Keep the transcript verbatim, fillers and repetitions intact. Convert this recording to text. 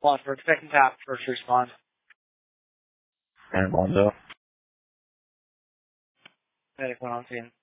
One for second tap, first respond. And Lonzo. Medic one on scene.